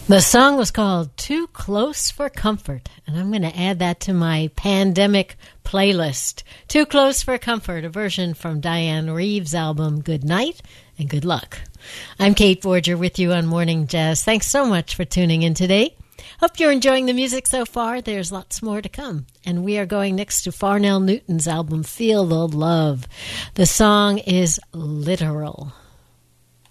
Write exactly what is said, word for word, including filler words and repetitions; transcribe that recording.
The song was called Too Close for Comfort, and I'm going to add that to my pandemic playlist. Too Close for Comfort, a version from Diane Reeves' album Good Night and Good Luck. I'm Kate Borger with you on Morning Jazz. Thanks so much for tuning in today. Hope you're enjoying the music so far. There's lots more to come. And we are going next to Farnell Newton's album Feel the Love. The song is Literal.